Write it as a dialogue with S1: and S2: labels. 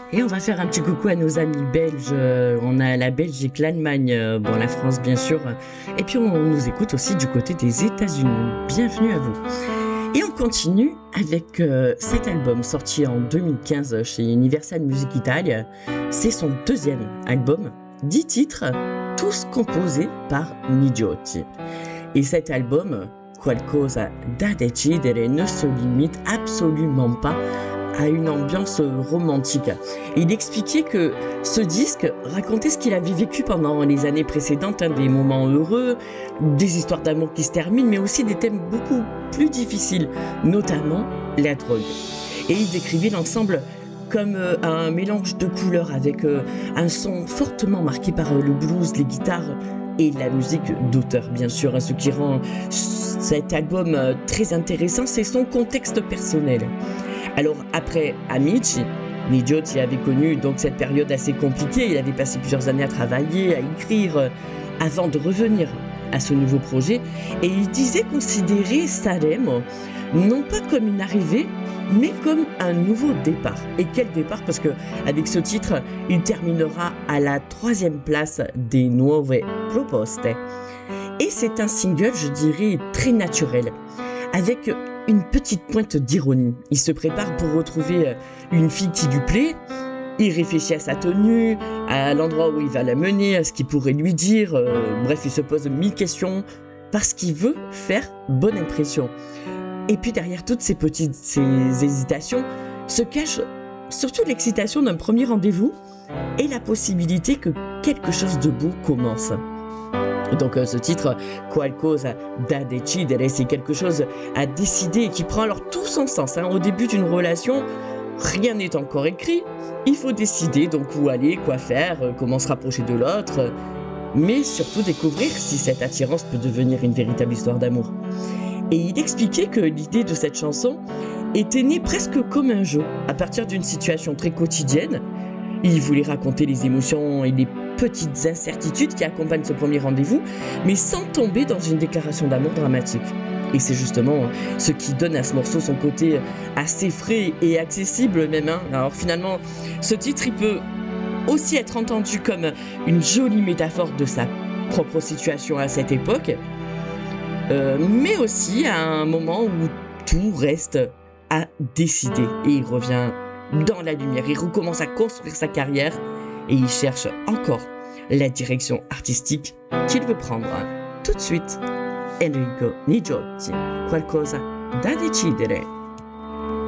S1: Et on va faire un petit coucou à nos amis belges. On a la Belgique, l'Allemagne, la France bien sûr. Et puis on nous écoute aussi du côté des États-Unis. Bienvenue à vous. Et on continue avec cet album sorti en 2015 chez Universal Music Italia. C'est son deuxième album, 10 titres, tous composés par Nidiotti. Et cet album, Qualcosa da decidere, ne se limite absolument pas à une ambiance romantique. Il expliquait que ce disque racontait ce qu'il avait vécu pendant les années précédentes, des moments heureux, des histoires d'amour qui se terminent, mais aussi des thèmes beaucoup plus difficiles, notamment la drogue. Et il décrivait l'ensemble comme un mélange de couleurs avec un son fortement marqué par le blues, les guitares et la musique d'auteur, bien sûr. Ce qui rend cet album très intéressant, c'est son contexte personnel. Alors après Amici, Nidiotti avait connu donc cette période assez compliquée. Il avait passé plusieurs années à travailler, à écrire, avant de revenir à ce nouveau projet. Et il disait considérer Sanremo non pas comme une arrivée, mais comme un nouveau départ. Et quel départ, parce que avec ce titre, il terminera à la 3e place des Nuove Proposte. Et c'est un single, je dirais, très naturel, avec une petite pointe d'ironie. Il se prépare pour retrouver une fille qui lui plaît. Il réfléchit à sa tenue, à l'endroit où il va la mener, à ce qu'il pourrait lui dire. Bref, il se pose 1000 questions parce qu'il veut faire bonne impression. Et puis derrière toutes ces hésitations se cache surtout l'excitation d'un premier rendez-vous et la possibilité que quelque chose de beau commence. Donc ce titre, Qualcosa da decidere, c'est quelque chose à décider et qui prend alors tout son sens. Au début d'une relation, rien n'est encore écrit. Il faut décider donc où aller, quoi faire, comment se rapprocher de l'autre, mais surtout découvrir si cette attirance peut devenir une véritable histoire d'amour. Et il expliquait que l'idée de cette chanson était née presque comme un jeu, à partir d'une situation très quotidienne. Il voulait raconter les émotions et les petites incertitudes qui accompagnent ce premier rendez-vous, mais sans tomber dans une déclaration d'amour dramatique. Et c'est justement ce qui donne à ce morceau son côté assez frais et accessible même. Alors finalement, ce titre, il peut aussi être entendu comme une jolie métaphore de sa propre situation à cette époque, mais aussi à un moment où tout reste à décider. Et il revient dans la lumière, il recommence à construire sa carrière et il cherche encore la direction artistique qu'il veut prendre. Tout de suite, Enrico Nidiotti, Qualcosa da decidere.